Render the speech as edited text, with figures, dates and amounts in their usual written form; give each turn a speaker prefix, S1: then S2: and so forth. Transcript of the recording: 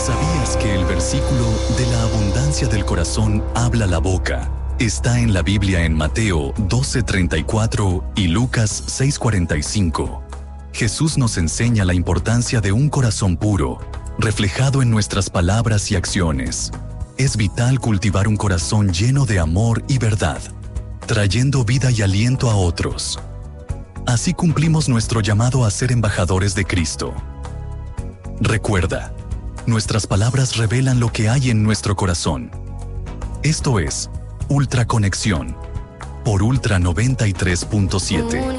S1: ¿Sabías que el versículo de la abundancia del corazón habla la boca está en la Biblia en Mateo 12:34 y Lucas 6:45? Jesús nos enseña la importancia de un corazón puro, reflejado en nuestras palabras y acciones. Es vital cultivar un corazón lleno de amor y verdad, trayendo vida y aliento a otros. Así cumplimos nuestro llamado a ser embajadores de Cristo. Recuerda, nuestras palabras revelan lo que hay en nuestro corazón. Esto es Ultra Conexión por Ultra 93.7.